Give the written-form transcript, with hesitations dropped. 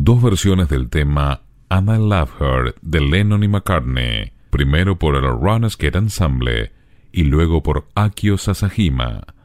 dos versiones del tema And I Love Her de Lennon y McCartney, primero por el Runaskate Ensemble y luego por Akio Sasahima.